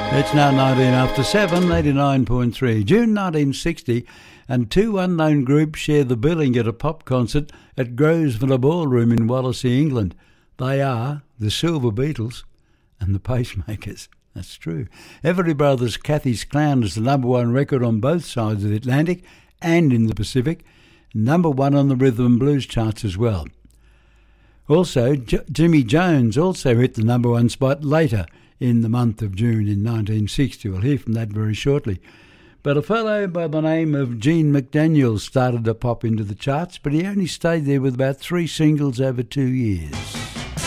It's now 19 after 7, 89.3. June 1960, and two unknown groups share the billing at a pop concert at Grosvenor Ballroom in Wallasey, England. They are the Silver Beatles and the Pacemakers. That's true. Everly Brothers' Cathy's Clown is the number one record on both sides of the Atlantic and in the Pacific, number one on the rhythm and blues charts as well. Also, Jimmy Jones also hit the number one spot later in the month of June in 1960. We'll hear from that very shortly. But a fellow by the name of Gene McDaniel started to pop into the charts, but he only stayed there with about 3 singles over 2 years.